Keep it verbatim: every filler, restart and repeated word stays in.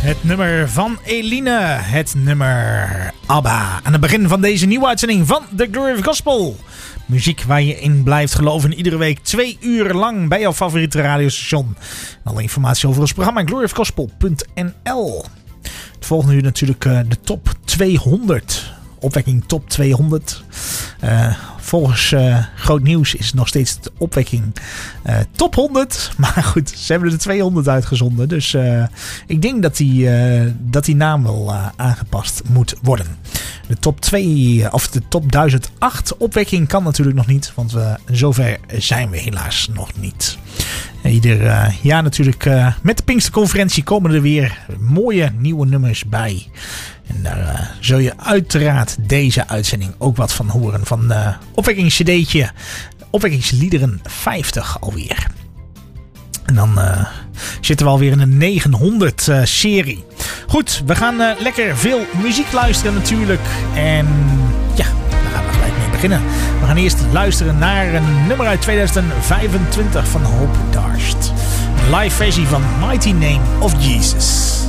Het nummer van Eline, het nummer ABBA. Aan het begin van deze nieuwe uitzending van The Glory of Gospel. Muziek waar je in blijft geloven. Iedere week twee uur lang bij jouw favoriete radiostation. Alle informatie over ons programma glory of gospel punt n l. Het volgende uur natuurlijk uh, de top tweehonderd. Opwekking top tweehonderd. Uh, volgens uh, Groot Nieuws is het nog steeds de opwekking uh, top honderd. Maar goed, ze hebben er de tweehonderd uitgezonden. Dus uh, ik denk dat die, uh, dat die naam wel uh, aangepast moet worden. De top twee, of de top duizend acht opwekking kan natuurlijk nog niet. Want we, zover zijn we helaas nog niet. Ieder uh, jaar natuurlijk uh, met de Pinksterconferentie komen er weer mooie nieuwe nummers bij. En daar uh, zul je uiteraard deze uitzending ook wat van horen. Van uh, opwekkingscd'tje, opwekkingsliederen vijftig alweer. En dan uh, zitten we alweer in een negenhonderd uh, serie. Goed, we gaan uh, lekker veel muziek luisteren natuurlijk. En ja, daar gaan we gelijk mee beginnen. We gaan eerst luisteren naar een nummer uit tweeduizend vijfentwintig van Hope Darst. Een live versie van Mighty Name of Jesus.